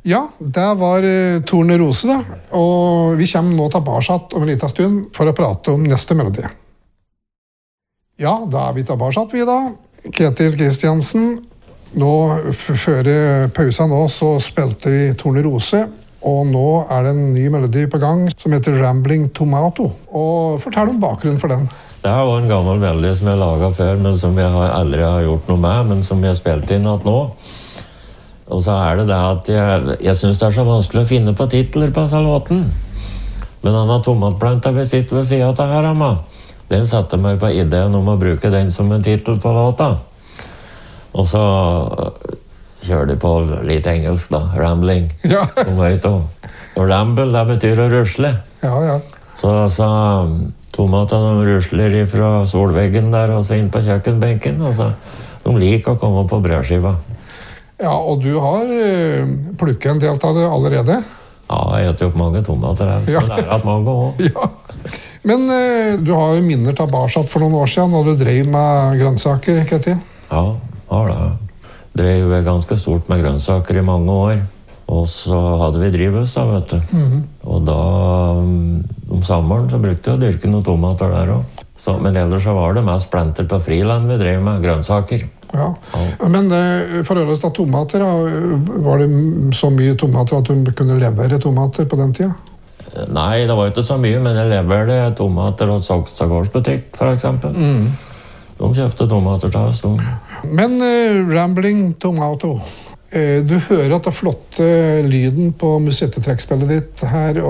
Ja, det var Tornerose da, og vi kommer nå tilbake om en liten stund for å prate om neste melodi. Ja, da vi tilbake vi da. Ketil Kristiansen, nå før pausen nå så spilte vi Tornerose, og nå det en ny melodi på gang som heter Rambling Tomato. Og fortell om bakgrunnen for den. Det her var en gammel melodi som jeg laget før, men som jeg aldri har gjort noe med, men som jeg spilte inn at nå. Og så det det at jeg synes det så vanskelig å finne på titler på denne låten. Men denne tomatplanta vi sitter ved siden av her, Amma, den satte meg på ideen om å bruke den som en titel på låta. Og så kjører de på litt engelsk da, rambling. Ja. Og ramble, det betyr å rusle. Ja, ja. Så sa tomatene rusler fra solveggen der og så inn på kjøkkenbenken. Og så, de liker å komme på brødskiva. Ja, og du har plukket en del av det allerede? Ja, jeg har jo mange tomater her. Ja. Det hatt mange også. Ja. Men du har jo minner tilbake for noen år siden, når du drev med grønnsaker, Ketil? Ja, har det. Drev ganske stort med grønnsaker i mange år. Og så hadde vi drivhus da, vet du. Mm-hmm. Og da, om sommeren, så brukte jeg å dyrke noen tomater der også. Så, men ellers så var det mest planter på friland vi drev med, grønnsaker. Ja, men for øvrigt av tomater, var det så mye tomater at du kunne levere tomater på den tida? Nei, det var ikke så mye, men jeg leverte tomater og Sogstad-gårdsbutikk, for eksempel. Mm. De kjøpte tomater til oss. Men Rambling Tomato, du hører at det flotte lyden på musettetrekkspillet ditt her,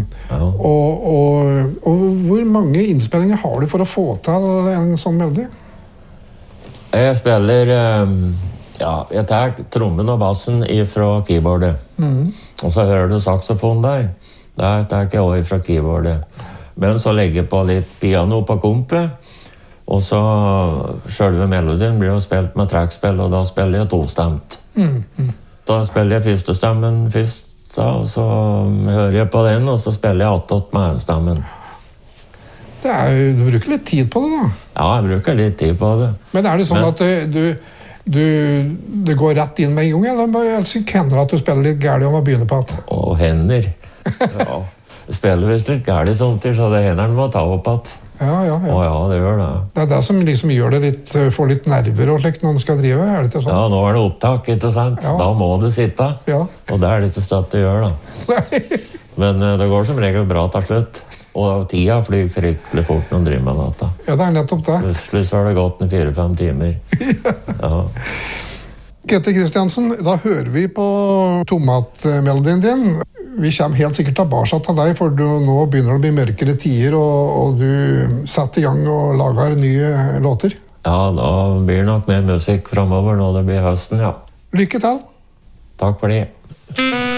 og hvor mange innspillinger har du for å få til en sånn melodi? Jeg spiller, jeg tar trommen og bassen fra keyboardet. Mm. Og så hører du saxofon der. Der tar jeg også fra keyboardet. Men så legger jeg på litt piano på kompet. Og så selve melodien blir jo spilt med trekkspill, og da spiller jeg tostemt. Mm. Da spiller jeg første stemmen først, og så hører jeg på den, og så spiller jeg attåt med enstemmen. Du bruker litt tid på det da? Ja, jeg bruker litt tid på det. Men det sånn at du går rett inn med en gang, eller hender det at du spiller litt gærlig om å begynne på at? Og hender. Ja, jeg spiller visst litt gærlig samtidig, så det hender må ta opp at. Ja. Å ja, det gjør det. Det det som liksom gjør det litt, får litt nerver og slik når du skal drive, det ikke sånn? Ja, nå det opptak, ikke sant? Ja. Da må det sitte. Ja. Og det det ikke støtt det gjør da. Nei. Men det går som regel bra til slutt. Og tida flyr fryktelig fort når man driver med data. Ja, det nettopp det. Plutselig så det gått 4-5 timer. Ja. Ketil Kristiansen, da hører vi på tomatmelodien din. Vi kommer helt sikkert tilbake til deg, for nå begynner det å bli mørkere tider, og du setter i gang og lager nye låter. Ja, da blir det nok mer musikk fremover når det blir høsten, ja. Lykke til! Takk for det.